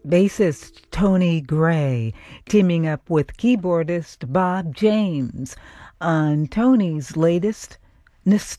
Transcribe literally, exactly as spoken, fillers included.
Bassist Tony Gray teaming up with keyboardist Bob James on Tony's latest Nostalgia.